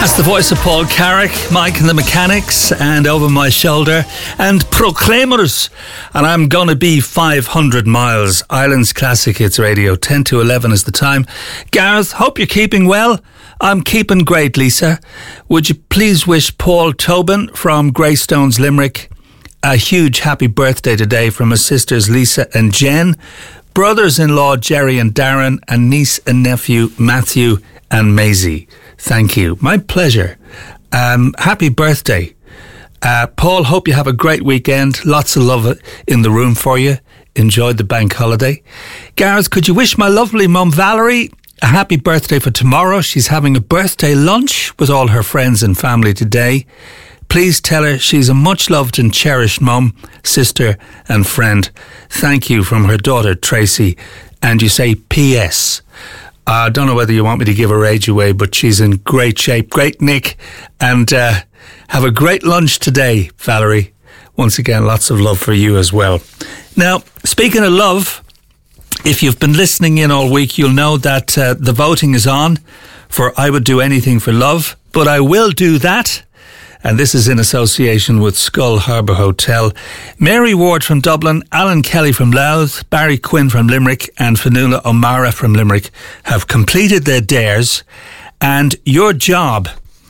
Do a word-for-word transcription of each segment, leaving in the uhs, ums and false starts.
That's the voice of Paul Carrick, Mike and the Mechanics, and Over My Shoulder, and Proclaimers. And I'm going to be five hundred miles. Ireland's Classic Hits Radio, ten to eleven is the time. Gareth, hope you're keeping well. I'm keeping great, Lisa. Would you please wish Paul Tobin from Greystones, Limerick, a huge happy birthday today from his sisters Lisa and Jen, brothers-in-law Jerry and Darren, and niece and nephew Matthew and Maisie. Thank you. My pleasure. Um, happy birthday. Uh, Paul, hope you have a great weekend. Lots of love in the room for you. Enjoyed the bank holiday. Gareth, could you wish my lovely mum Valerie a happy birthday for tomorrow? She's having a birthday lunch with all her friends and family today. Please tell her she's a much loved and cherished mum, sister and friend. Thank you from her daughter Tracy. And you say P S I uh, don't know whether you want me to give her age away, but she's in great shape, great nick, and uh, have a great lunch today, Valerie. Once again, lots of love for you as well. Now, speaking of love, if you've been listening in all week, you'll know that uh, the voting is on for I Would Do Anything for Love, but I Will Do That. And this is in association with Skull Harbour Hotel. Mary Ward from Dublin, Alan Kelly from Louth, Barry Quinn from Limerick, and Fionnuala O'Mara from Limerick have completed their dares. And your job,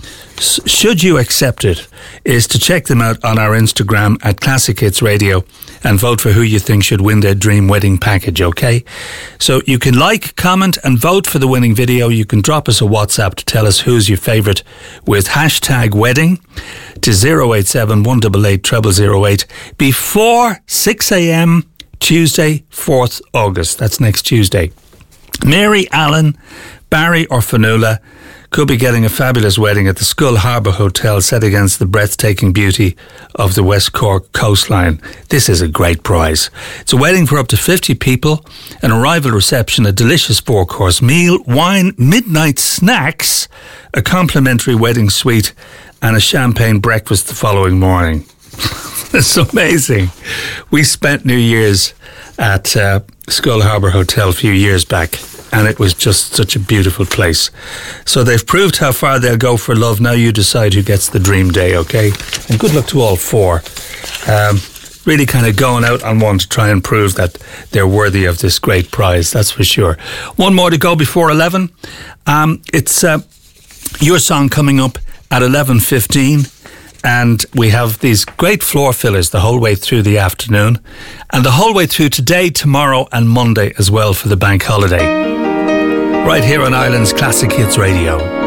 should you accept it, is to check them out on our Instagram at Classic Hits Radio and vote for who you think should win their dream wedding package, okay? So you can like, comment and vote for the winning video. You can drop us a WhatsApp to tell us who's your favourite with hashtag wedding to zero eight seven, one eight eight, zero zero zero eight before six a.m. Tuesday, fourth of August. That's next Tuesday. Mary, Alan, Barry or Fionnuala could be getting a fabulous wedding at the Skull Harbour Hotel set against the breathtaking beauty of the West Cork coastline. This is a great prize. It's a wedding for up to fifty people, an arrival reception, a delicious four-course meal, wine, midnight snacks, a complimentary wedding suite, and a champagne breakfast the following morning. It's amazing. We spent New Year's at uh, Skull Harbour Hotel a few years back, and it was just such a beautiful place. So they've proved how far they'll go for love. Now you decide who gets the dream day, okay? And good luck to all four. Um, really kind of going out on one to try and prove that they're worthy of this great prize, that's for sure. One more to go before eleven. Um, it's uh, your song coming up at eleven fifteen. And we have these great floor fillers the whole way through the afternoon and the whole way through today, tomorrow and Monday as well for the bank holiday. Right here on Ireland's Classic Hits Radio.